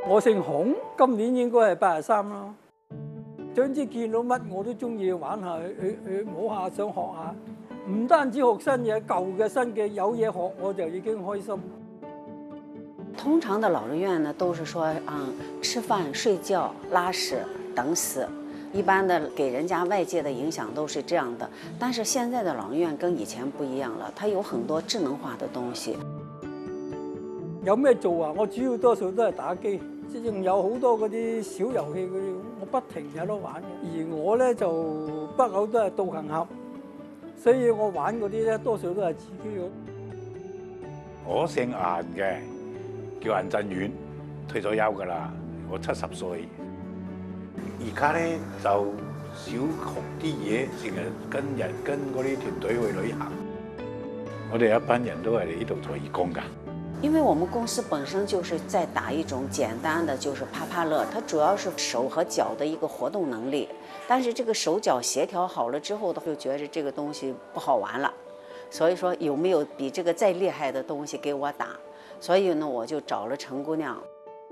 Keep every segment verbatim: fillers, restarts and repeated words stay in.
我姓孔，今年應該係八十三咯。總之見到乜我都中意玩下，去去摸下，想學下。唔單止學新嘢，舊嘅新嘅有嘢學，我就已經開心。 通常的老人院呢，都是說，嗯，吃飯、睡覺、拉屎、等死。一般的給人家外界的影響都是這樣的。但是現在的老人院跟以前不一樣了，它有很多智能化的東西。 有咩做啊？我主要多數都係打機，仲有好多嗰啲小遊戲嗰啲，我不停有得玩嘅。而我咧就不嬲都係獨行俠，所以我玩嗰啲咧多數都係自己嘅。 我姓顏嘅，叫顏振遠，退咗休㗎啦，我七十歲。而家咧就少學啲嘢，成日跟人跟嗰啲團隊去旅行。我哋一班人都係嚟呢度做義工㗎。 因為我們公司本身就是在打一種簡單的，就是啪啪樂，它主要是手和腳的一個活動能力。但是這個手腳協調好了之後，就覺得這個東西不好玩了。所以說有沒有比這個再厲害的東西給我打？所以呢，我就找了陳姑娘。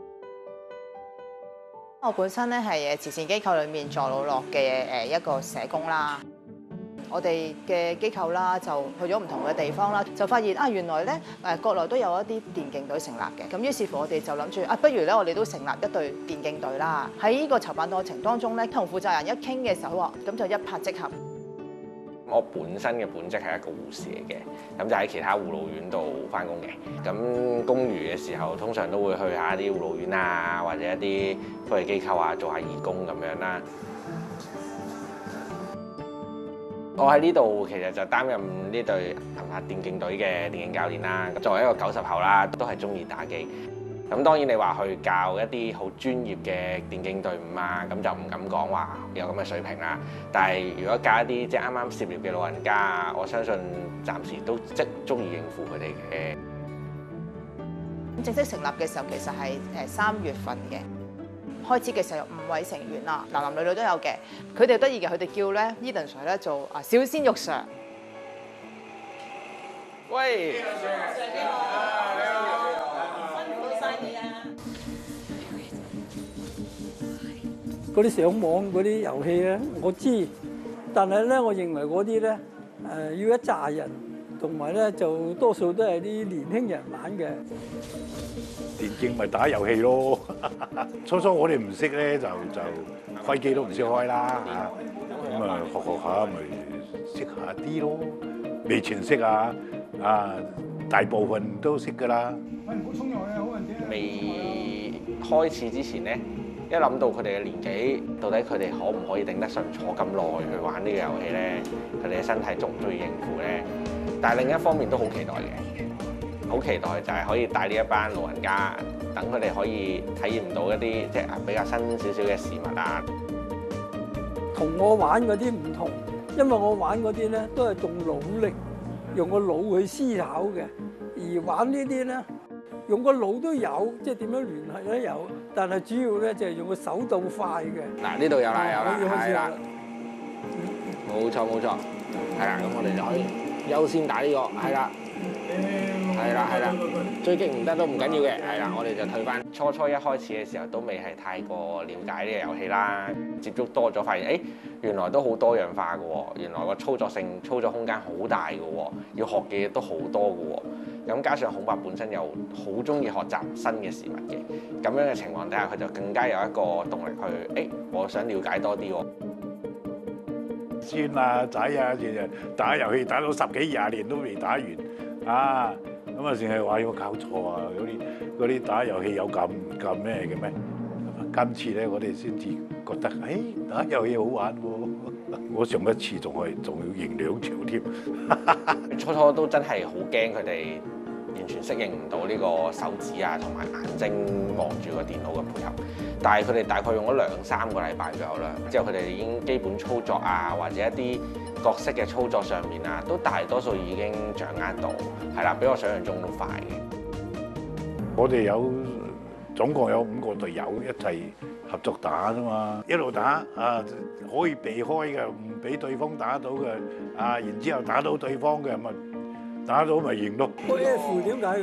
我本身咧係慈善機構裏面助老樂嘅誒一個社工啦。我哋嘅機構啦，就去咗唔同嘅地方啦，就發現啊，原來咧誒國內都有一啲電競隊成立嘅。咁於是乎我哋就諗住啊，不如咧我哋都成立一隊電競隊啦。喺呢個籌辦過程當中咧，同負責人一傾嘅時候喎，咁就一拍即合。 我本身嘅本職係一個護士嚟嘅，咁就喺其他護老院度翻工嘅。咁公餘嘅時候，通常都會去下一啲護老院啊，或者一啲福利機構啊，做下義工咁樣啦。我喺呢度其實就擔任呢隊騰發電競隊嘅電競教練啦。作為一個九十後啦，都係中意打機。咁當然你話去教一啲好專業嘅電競隊伍啊，咁就唔敢講話有咁嘅水平啦。但係如果教一啲即係啱啱涉獵嘅老人家啊，我相信暫時都即足以應付佢哋嘅。 正式成立嘅時候其實係誒三月份嘅。開始嘅時候有五位成員啦，男男女女都有嘅。佢哋得意嘅，佢哋叫咧 Eden Sir 咧做啊小鮮肉 Sir。 喂， 嗰啲上網嗰啲遊戲咧，我知，但係咧，我認為嗰啲咧誒要一紮人，同埋咧就多數都係啲年輕人玩嘅。 電競咪打遊戲咯，初初我哋唔識咧，就就開機都唔識開啦嚇，咁啊學學下咪識下啲咯，未全識啊，啊大部分都識噶啦。 喂，唔好衝入去啊！好人啲。 未開始之前咧，一諗到佢哋嘅年紀，到底佢哋可唔可以頂得順坐咁耐去玩呢個遊戲咧？佢哋嘅身體足唔足以應付咧？但係另一方面都好期待嘅。好期待就係可以帶呢一班老人家，等佢哋可以體驗到一啲即係比較新少少嘅事物啊。 同我玩嗰啲唔同，因為我玩嗰啲咧都係用腦力，用個腦去思考嘅，而玩呢啲咧用個腦都有，即係點樣聯繫都有，但係主要咧就係用個手到快嘅。 嗱，呢度有啦有啦，係啦， 嗯， 冇錯冇錯，係啦，咁我哋就可以優先打呢個，係啦。係啦係啦，追擊唔得都唔緊要嘅，係啦，我哋就退翻。初初一開始嘅時候都未係太過了解呢個遊戲啦，接觸多咗發現，誒原來都好多樣化嘅喎，原來個操作性、操作空間好大嘅喎，要學嘅嘢都好多嘅喎。咁加上孔伯本身又好中意學習新嘅事物嘅，咁樣嘅情況底下，佢就更加有一個動力去，誒我想了解多啲喎。 孫啊仔啊，日日打遊戲打到十幾廿年都未打完。啊，咁啊，成日話有冇搞錯啊？嗰啲嗰啲打遊戲有咁咁咩嘅咩？今次咧，我哋先至覺得，誒、哎、打遊戲好玩喎！我上一次仲係仲要贏兩場添。 初初都真係好驚佢哋完全適應唔到呢個手指啊同埋眼睛望住個電腦嘅配合，但係佢哋大概用咗兩三個禮拜左右啦，之後佢哋已經基本操作啊或者一啲角色嘅操作上面啊，都大多數已經掌握到，係啦，比我想象中都快嘅。 我哋有總共有五個隊友一齊合作打啫嘛，一路打啊可以避開嘅，唔俾對方打到嘅啊，然之後打到對方嘅咪打到咪贏咯。 個 F 點解㗎？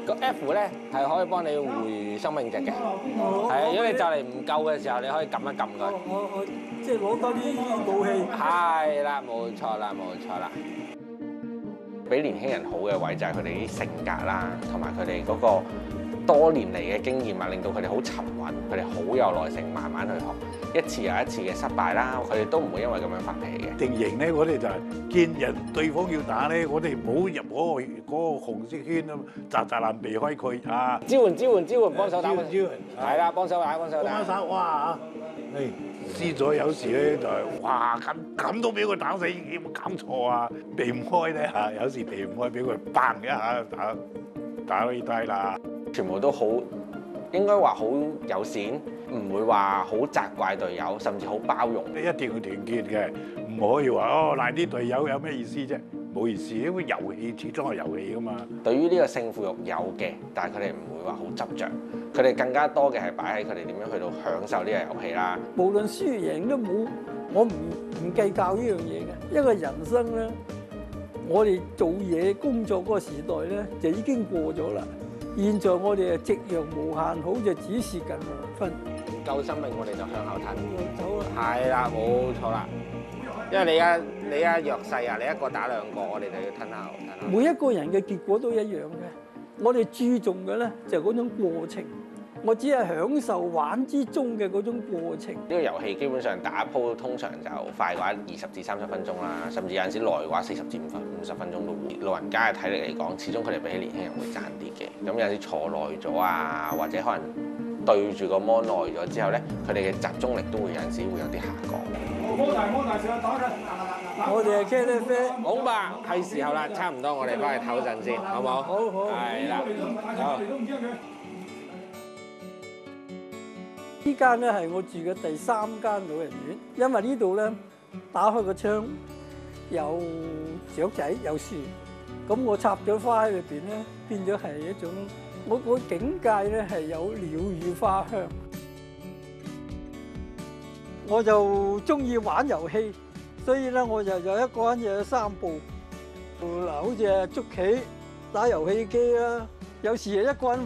個 F 咧係可以幫你回生命值嘅，係啊，如果你就嚟唔夠嘅時候，你可以撳一撳佢。 我我即係攞多啲武器。 係啦，冇錯啦，冇錯啦。俾年輕人好嘅位就係佢哋啲性格啦，同埋佢哋嗰個多年嚟嘅經驗啊，令到佢哋好沉穩，佢哋好有耐性，慢慢去學。一次又一次嘅失敗啦，佢哋都唔會因為咁樣發脾氣嘅。定型咧，我哋就係見人對方要打咧，我哋唔好入嗰個嗰個紅色圈啊，雜雜爛避開佢啊！ 支援支援支援，幫手打支援支援， 係啦，幫手打幫手打。 幫手哇！誒，輸咗有時咧就係哇咁咁都俾佢打死，有冇搞錯啊？避唔開咧嚇，有時避唔開，俾佢砰一下打打到低啦。 全部都好，應該話好友善，唔會話好責怪隊友，甚至好包容。 你一定要團結嘅，唔可以話哦賴啲隊友有咩意思啫？冇意思，因為遊戲始終係遊戲噶嘛。對於呢個勝負欲有嘅，但係佢哋唔會話好執着，佢哋更加多嘅係擺喺佢哋點樣去到享受呢個遊戲啦。 無論輸贏都冇，我唔唔計較呢樣嘢嘅。一個人生咧，我哋做嘢工作嗰個時代咧就已經過咗啦。現在我哋係夕陽無限好，就只是近黃昏。 唔夠生命，我哋就向後褪。 走啦！ 係啦，冇錯啦。因為你而家你而家弱勢啊，你一個打兩個，我哋就要褪後褪後。 每一個人嘅結果都一樣嘅，我哋注重嘅咧就係嗰種過程。我只係享受玩之中嘅嗰種過程。 呢個遊戲基本上打一鋪通常就快嘅話二十至三十分鐘啦，甚至有陣時耐嘅話四十至五分五十分鐘都會。老人家嘅體力嚟講，始終佢哋比起年輕人會爭啲嘅。咁有陣時坐耐咗啊，或者可能對住個 mon 耐咗之後咧，佢哋嘅集中力都會有陣時會有啲下降。 摩大摩大，成日打嘅。 我哋係茄喱啡。 好吧，係時候啦，差唔多，我哋翻去唞陣先，好唔好？ 好好。 係啦。好。 呢間咧係我住嘅第三間老人院，因為呢度咧打開個窗有雀仔有樹，咁我插咗花喺裏邊咧，變咗係一種我個境界咧係有鳥語花香。我就中意玩遊戲，所以咧我就有一個人就有三部，嗱好似係捉棋、打遊戲機啦，有時係一個人玩。